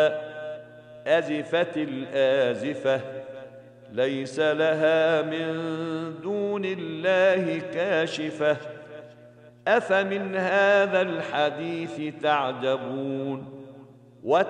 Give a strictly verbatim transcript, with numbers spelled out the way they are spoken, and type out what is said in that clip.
أزفت الآزفة ليس لها من دون الله كاشفة أفمن هذا الحديث تعجبون